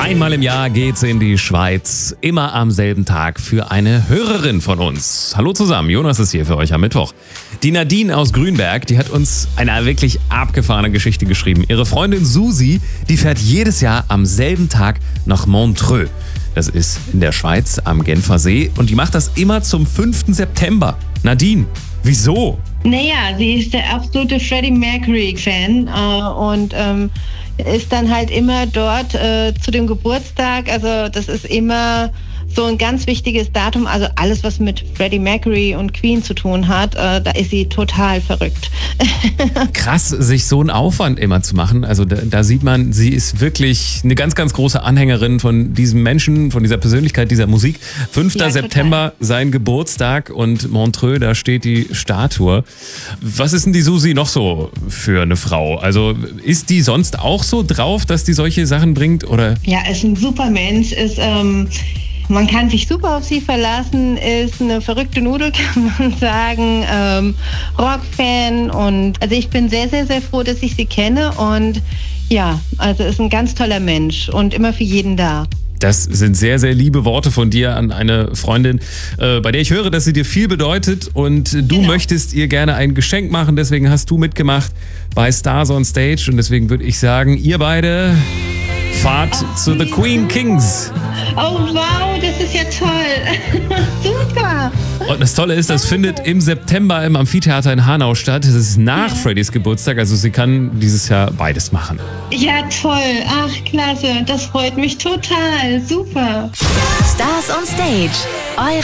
Einmal im Jahr geht's in die Schweiz, immer am selben Tag für eine Hörerin von uns. Hallo zusammen, Jonas ist hier für euch am Mittwoch. Die Nadine aus Grünberg, die hat uns eine wirklich abgefahrene Geschichte geschrieben. Ihre Freundin Susi, die fährt jedes Jahr am selben Tag nach Montreux. Das ist in der Schweiz am Genfer See und die macht das immer zum 5. September. Nadine, wieso? Naja, sie ist der absolute Freddie Mercury-Fan und ist dann halt immer dort zu dem Geburtstag. Also das ist immer so ein ganz wichtiges Datum. Also alles, was mit Freddie Mercury und Queen zu tun hat, da ist sie total verrückt. Krass, sich so einen Aufwand immer zu machen. Also da sieht man, sie ist wirklich eine ganz, ganz große Anhängerin von diesem Menschen, von dieser Persönlichkeit, dieser Musik. 5. Ja, September, sein Geburtstag und Montreux, da steht die Statue. Was ist denn die Susi noch so für eine Frau? Also ist die sonst auch so drauf, dass die solche Sachen bringt? Oder? Ja, ist ein super Mensch, man kann sich super auf sie verlassen, ist eine verrückte Nudel, kann man sagen, Rockfan und also ich bin sehr, sehr, sehr froh, dass ich sie kenne und ja, also ist ein ganz toller Mensch und immer für jeden da. Das sind sehr, sehr liebe Worte von dir an eine Freundin, bei der ich höre, dass sie dir viel bedeutet und du möchtest ihr gerne ein Geschenk machen, deswegen hast du mitgemacht bei Stars on Stage und deswegen würde ich sagen, ihr beide fahrt zu The Queen Kings. Oh wow, das ist ja toll. Super. Und das Tolle ist, das findet im September im Amphitheater in Hanau statt. Das ist nach Freddys Geburtstag, also sie kann dieses Jahr beides machen. Ja, toll. Ach, klasse. Das freut mich total. Super. Stars on Stage.